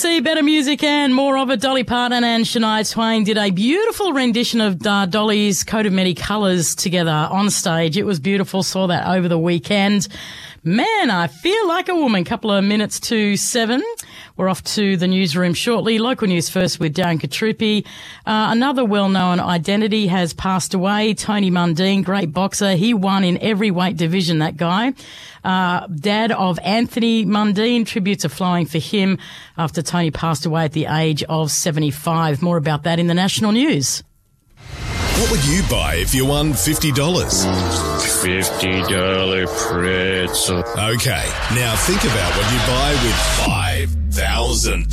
2EC, better music and more of it. Dolly Parton and Shania Twain did a beautiful rendition of Dolly's Coat of Many Colours together on stage. It was beautiful. Saw that over the weekend. Man, I feel like a woman. Couple of minutes to 7. We're off to the newsroom shortly. Local news first with Darren Katrupi. Another well-known identity has passed away. Tony Mundine, great boxer. He won in every weight division, that guy. Dad of Anthony Mundine, tributes are flowing for him after Tony passed away at the age of 75. More about that in the national news. What would you buy if you won $50? $50 pretzel. Okay, now think about what you buy with $5,000.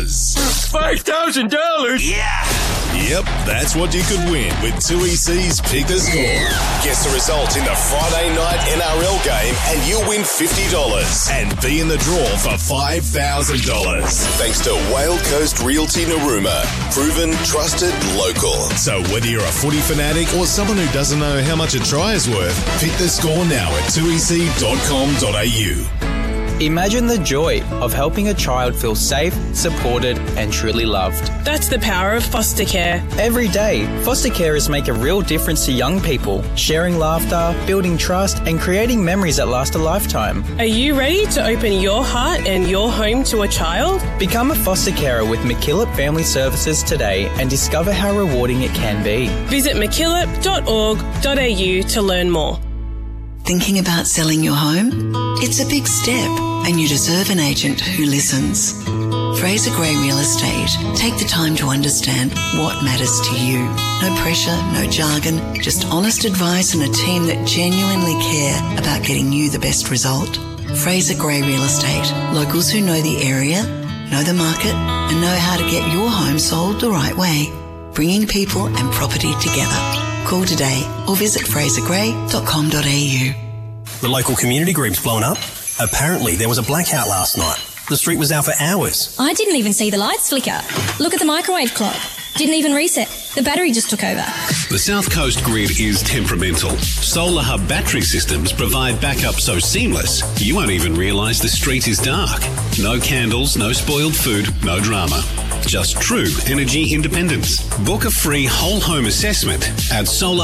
$5,000? Yeah! Yep, that's what you could win with 2EC's Pick the Score. Guess the result in the Friday night NRL game and you'll win $50 and be in the draw for $5,000. Thanks to Whale Coast Realty Narooma. Proven, trusted, local. So whether you're a footy fanatic or someone who doesn't know how much a try is worth, pick the score now at 2ec.com.au. Imagine the joy of helping a child feel safe, supported and truly loved. That's the power of foster care. Every day, foster carers make a real difference to young people, sharing laughter, building trust and creating memories that last a lifetime. Are you ready to open your heart and your home to a child? Become a foster carer with MacKillop Family Services today and discover how rewarding it can be. Visit mackillop.org.au to learn more. Thinking about selling your home? It's a big step and you deserve an agent who listens. Fraser Gray Real Estate. Take the time to understand what matters to you. No pressure, no jargon, just honest advice and a team that genuinely care about getting you the best result. Fraser Gray Real Estate. Locals who know the area, know the market and know how to get your home sold the right way. Bringing people and property together. Call today or visit frasergray.com.au. The local community group's blown up. Apparently there was a blackout last night. The street was out for hours. I didn't even see the lights flicker. Look at the microwave clock. Didn't even reset. The battery just took over. The South Coast grid is temperamental. Solar Hub battery systems provide backup so seamless you won't even realise the street is dark. No candles, no spoiled food, no drama. Just true energy independence. Book a free whole home assessment at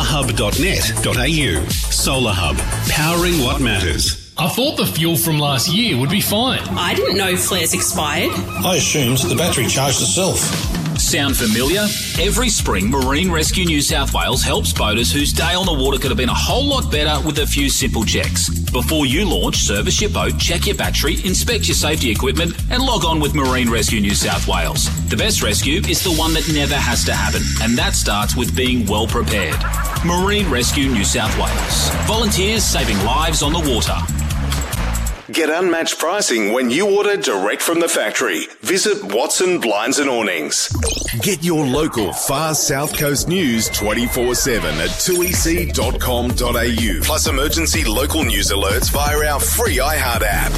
solarhub.net.au. Solar Hub, powering what matters. I thought the fuel from last year would be fine. I didn't know flares expired. I assumed the battery charged itself. Sound familiar? Every spring, Marine Rescue New South Wales helps boaters whose day on the water could have been a whole lot better with a few simple checks. Before you launch, service your boat, check your battery, inspect your safety equipment, and log on with Marine Rescue New South Wales. The best rescue is the one that never has to happen, and that starts with being well prepared. Marine Rescue New South Wales. Volunteers saving lives on the water. Get unmatched pricing when you order direct from the factory. Visit Watson Blinds and Awnings. Get your local far South Coast news 24/7 at 2ec.com.au. Plus emergency local news alerts via our free iHeart app.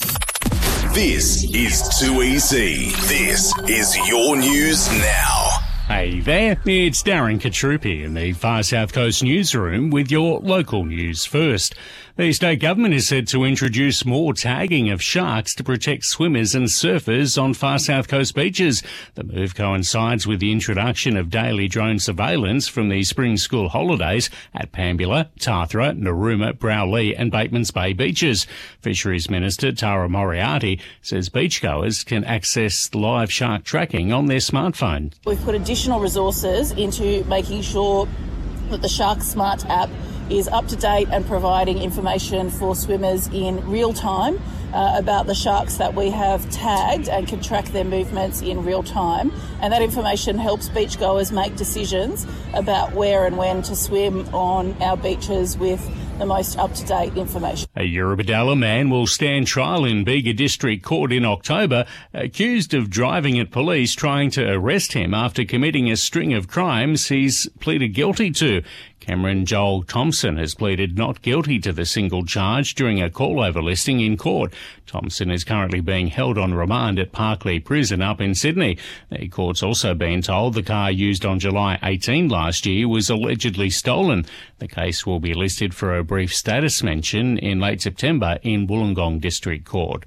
This is 2EC. This is your news now. Hey there, it's Darren Katrupi in the Far South Coast newsroom with your local news first. The state government is set to introduce more tagging of sharks to protect swimmers and surfers on Far South Coast beaches. The move coincides with the introduction of daily drone surveillance from the spring school holidays at Pambula, Tathra, Narooma, Browlee and Batemans Bay beaches. Fisheries Minister Tara Moriarty says beachgoers can access live shark tracking on their smartphone. We've put additional resources into making sure that the Shark Smart app is up to date and providing information for swimmers in real time about the sharks that we have tagged and can track their movements in real time. And that information helps beachgoers make decisions about where and when to swim on our beaches with the most up-to-date information. A Eurobodalla man will stand trial in Bega District Court in October, accused of driving at police trying to arrest him after committing a string of crimes he's pleaded guilty to. Cameron Joel Thompson has pleaded not guilty to the single charge during a call-over listing in court. Thompson is currently being held on remand at Parklea Prison up in Sydney. The court's also been told the car used on July 18 last year was allegedly stolen. The case will be listed for a brief status mention in late September in Wollongong District Court.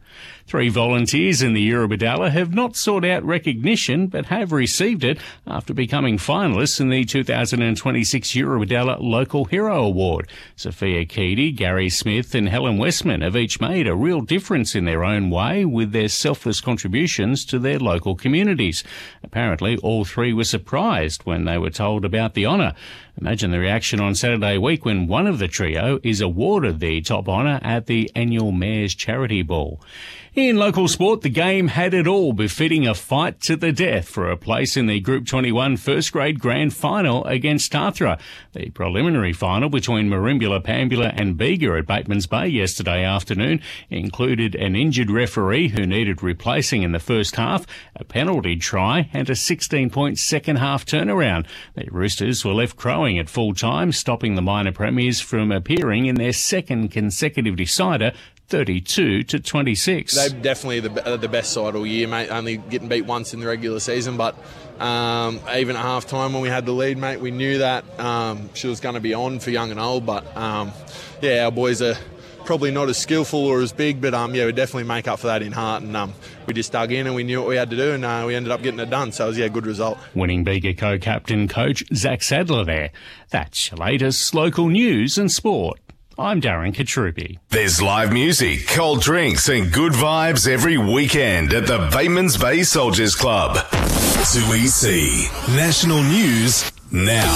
3 volunteers in the Eurobadalla have not sought out recognition but have received it after becoming finalists in the 2026 Eurobadalla Local Hero Award. Sophia Keedy, Gary Smith and Helen Westman have each made a real difference in their own way with their selfless contributions to their local communities. Apparently, all 3 were surprised when they were told about the honour. Imagine the reaction on Saturday week when one of the trio is awarded the top honour at the annual Mayor's Charity Ball. In local sport, the game had it all, befitting a fight to the death for a place in the Group 21 first grade grand final against Tathra. The preliminary final between Merimbula, Pambula and Bega at Bateman's Bay yesterday afternoon included an injured referee who needed replacing in the first half, a penalty try and a 16-point second half turnaround. The Roosters were left crowing at full time, stopping the minor premiers from appearing in their second consecutive decider, 32-26. They're definitely the best side all year, mate, only getting beat once in the regular season, but even at half-time when we had the lead, mate, we knew that she was going to be on for young and old, but our boys are probably not as skillful or as big, but we definitely make up for that in heart, and we just dug in and we knew what we had to do, and we ended up getting it done, so it was a good result. Winning Bega co-captain coach Zach Sadler there. That's your latest local news and sport. I'm Darren Katrupi. There's live music, cold drinks and good vibes every weekend at the Bateman's Bay Soldiers Club. 2EC National News now.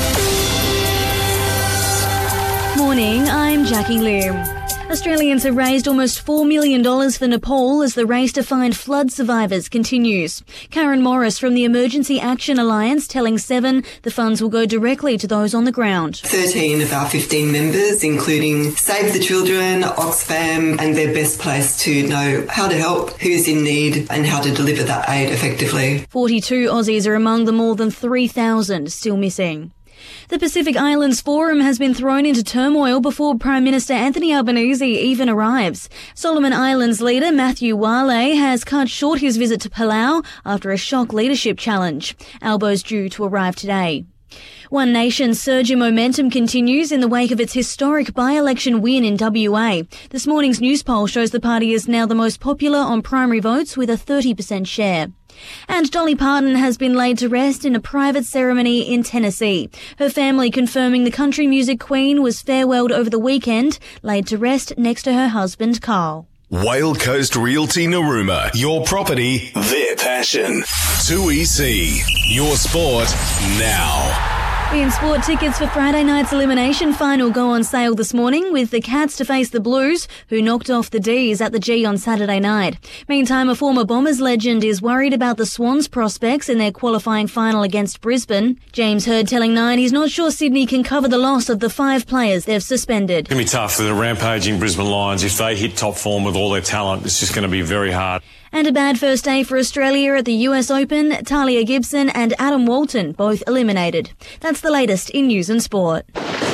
Morning, I'm Jackie Lim. Australians have raised almost $4 million for Nepal as the race to find flood survivors continues. Karen Morris from the Emergency Action Alliance telling Seven the funds will go directly to those on the ground. 13 of our 15 members, including Save the Children, Oxfam, and they're best placed to know how to help, who's in need, and how to deliver that aid effectively. 42 Aussies are among the more than 3,000 still missing. The Pacific Islands Forum has been thrown into turmoil before Prime Minister Anthony Albanese even arrives. Solomon Islands leader Matthew Wale has cut short his visit to Palau after a shock leadership challenge. Albo's due to arrive today. One Nation's surge in momentum continues in the wake of its historic by-election win in WA. This morning's news poll shows the party is now the most popular on primary votes with a 30% share. And Dolly Parton has been laid to rest in a private ceremony in Tennessee. Her family confirming the country music queen was farewelled over the weekend, laid to rest next to her husband, Carl. Whale Coast Realty Narooma. Your property, their passion. 2EC. Your sport now. In sport, tickets for Friday night's elimination final go on sale this morning with the Cats to face the Blues, who knocked off the D's at the G on Saturday night. Meantime, a former Bombers legend is worried about the Swans' prospects in their qualifying final against Brisbane. James Hird telling Nine he's not sure Sydney can cover the loss of the 5 players they've suspended. It's going to be tough for the rampaging Brisbane Lions. If they hit top form with all their talent, it's just going to be very hard. And a bad first day for Australia at the US Open. Talia Gibson and Adam Walton both eliminated. That's the latest in news and sport.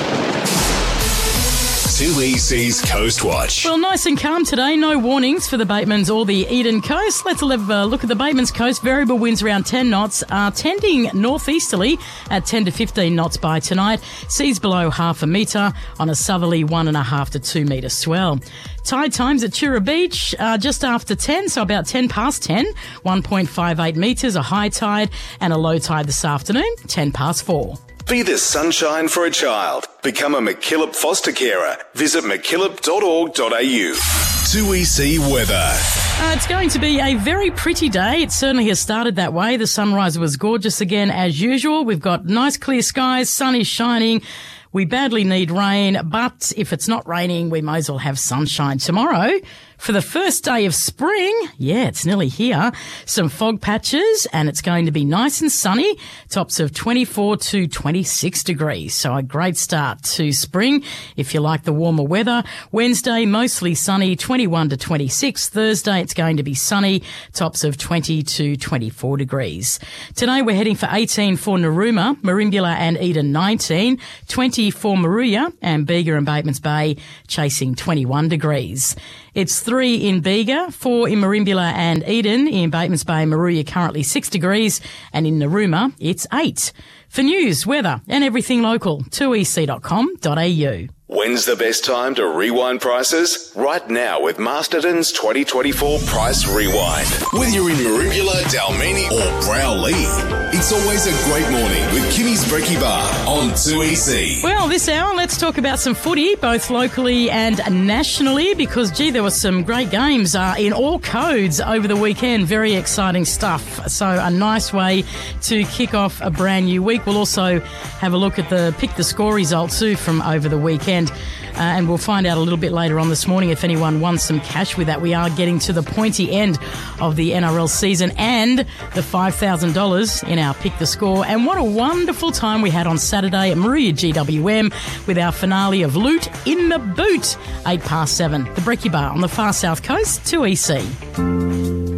2EC's Coast Watch. Well, nice and calm today. No warnings for the Batemans or the Eden Coast. Let's have a look at the Batemans Coast. Variable winds around 10 knots are tending northeasterly at 10 to 15 knots by tonight. Seas below half a metre on a southerly 1.5 to 2 metre swell. Tide times at Tura Beach just after 10, so about 10 past 10. 1.58 metres, a high tide, and a low tide this afternoon, 10 past 4. Be the sunshine for a child. Become a McKillop foster carer. Visit mckillop.org.au. 2EC weather. It's going to be a very pretty day. It certainly has started that way. The sunrise was gorgeous again as usual. We've got nice clear skies, sun is shining. We badly need rain, but if it's not raining, we might as well have sunshine tomorrow. For the first day of spring, yeah, it's nearly here, some fog patches and it's going to be nice and sunny, tops of 24 to 26 degrees. So a great start to spring if you like the warmer weather. Wednesday, mostly sunny, 21 to 26. Thursday, it's going to be sunny, tops of 20 to 24 degrees. Today, we're heading for 18 for Narooma, Merimbula and Eden 19, 20 for Moruya and Bega and Batemans Bay chasing 21 degrees. It's 3 in Bega, 4 in Merimbula and Eden. In Batemans Bay and Moruya currently 6 degrees, and in Narooma it's 8. For news, weather and everything local, 2ec.com.au. When's the best time to rewind prices? Right now with Masterton's 2024 Price Rewind. Whether you're in Maribula, Dalmeny or Browley, it's always a great morning with Kimmy's Brekkie Bar on 2EC. Well, this hour, let's talk about some footy, both locally and nationally, because, gee, there were some great games in all codes over the weekend. Very exciting stuff. So a nice way to kick off a brand new week. We'll also have a look at the Pick the Score results too from over the weekend. And we'll find out a little bit later on this morning if anyone won some cash with that. We are getting to the pointy end of the NRL season and the $5,000 in our Pick the Score. And what a wonderful time we had on Saturday at Maria GWM with our finale of Loot in the Boot, 7:08. The Brekkie Bar on the far south coast, 2EC.